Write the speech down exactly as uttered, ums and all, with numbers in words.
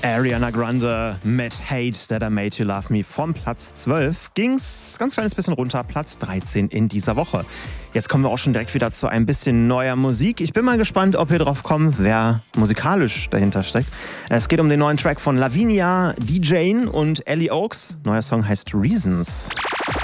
Ariana Grande mit Hate That I Made You Love Me von Platz zwölf ging's ganz kleines bisschen runter, Platz dreizehn in dieser Woche. Jetzt kommen wir auch schon direkt wieder zu ein bisschen neuer Musik. Ich bin mal gespannt, ob ihr drauf kommt, wer musikalisch dahinter steckt. Es geht um den neuen Track von Lavinia, D J und Ellie Oaks. Neuer Song heißt Reasons.